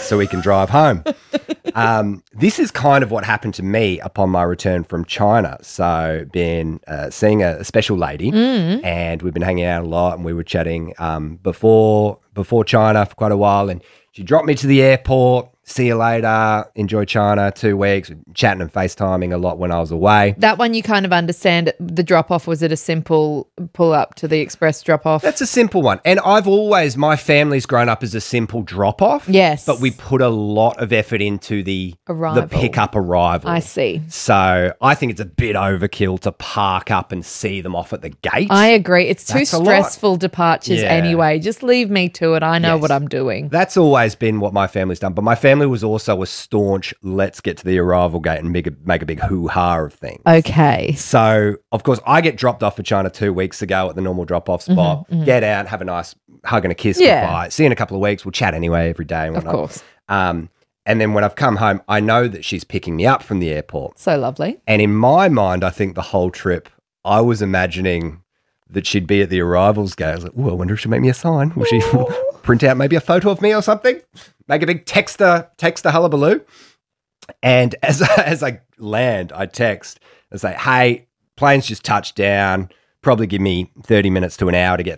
so we can drive home. This is kind of what happened to me upon my return from China. So been seeing a special lady and we've been hanging out a lot, and we were chatting before China for quite a while, and she dropped me to the airport. See you later. Enjoy China. 2 weeks. Chatting and FaceTiming a lot when I was away. That one you kind of understand the drop-off. Was it a simple pull-up to the express drop-off? That's a simple one. And my family's grown up as a simple drop-off. Yes. But we put a lot of effort into the pick-up arrival. I see. So I think it's a bit overkill to park up and see them off at the gate. I agree. It's too That's a lot. stressful departures anyway. Just leave me to it. I know what I'm doing. That's always been what my family's done. But my family was also a staunch, let's get to the arrival gate and make a big hoo-ha of things. Okay. So, of course, I get dropped off for China 2 weeks ago at the normal drop-off spot, get out, have a nice hug and a kiss goodbye. See you in a couple of weeks. We'll chat anyway every day and whatnot. Of course. And then when I've come home, I know that she's picking me up from the airport. So lovely. And in my mind, I think the whole trip, I was imagining that she'd be at the arrivals gate. I was like, I wonder if she'll make me a sign. Will she print out maybe a photo of me or something? Make a big texter hullabaloo. And as I land, I text and say, hey, plane's just touched down. Probably give me 30 minutes to an hour to get